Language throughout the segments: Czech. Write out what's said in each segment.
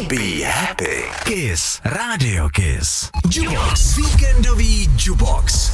Be happy. Kiss. Radio Kiss. Jukebox. Víkendový Jukebox.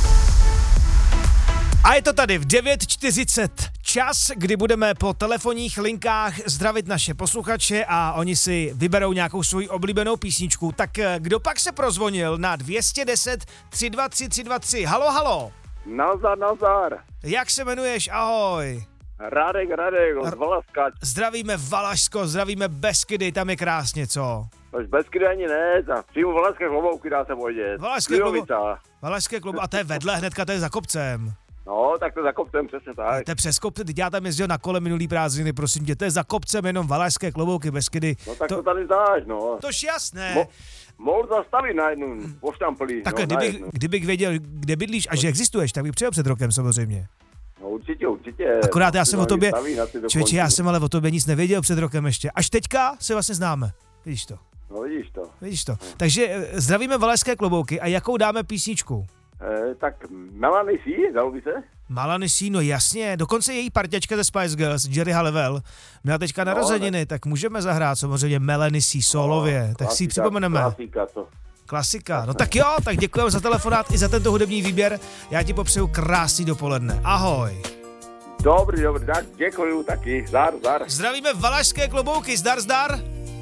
A je to tady v 9:40 čas, kdy budeme po telefonních linkách zdravit naše posluchače a oni si vyberou nějakou svoji oblíbenou písničku. Tak kdo pak se prozvonil na 210 323 323? Halo, halo. Nazdar. Jak se jmenuješ? Ahoj. Radek, z Valašska. Zdravíme Valašsko, zdravíme Beskydy, tam je krásně, co? Až Beskydy ani ne, přímo Valašské Klobouky dá se pojít. Valašské Klobouky, a to je vedle hnedka, to je za kopcem. No, tak to za kopcem, přesně tak. To je přes kopce, teď já tam jezdil na kole minulý prázdniny, prosím tě, to je za kopcem jenom Valašské Klobouky, Beskydy. No tak to tady zdáš, no. Tož jasné. Mohl zastavit na jednu poštamplí. Takhle, no, kdybych věděl, kde bydlíš a že existuješ, tak bych přijel před rokem samozřejmě. No určitě. Akorát já jsem o tobě, člověče, já jsem ale o tobě nic nevěděl před rokem ještě. Až teďka se vlastně známe, vidíš to. No vidíš to. Takže zdravíme Valašské Klobouky a jakou dáme písničku? Tak Melanie C, dalo by se? Melanie C, no jasně, dokonce její parťačka ze Spice Girls, Jerry Halliwell, měla teďka narozeniny, tak můžeme zahrát samozřejmě Melanie C solově, tak si ji připomeneme. Klasika, no tak jo, tak děkujeme za telefonát i za tento hudební výběr, já ti popřeju krásný dopoledne, ahoj. Dobrý, tak děkuju taky, zdar. Zdravíme Valašské Klobouky, zdar. Zdar.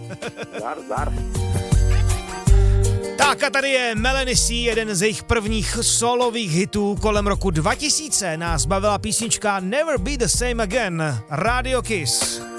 Tak a tady je Melanie C, jeden z jejich prvních solových hitů kolem roku 2000. Nás bavila písnička Never Be the Same Again, Radio Kiss.